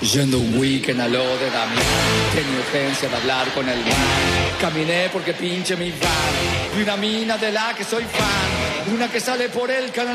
Yendo un weekend a lo de Damián, tenía urgencia de hablar con el man. Caminé porque pinche mi van. Vi una mina de la que soy fan, una que sale por el canal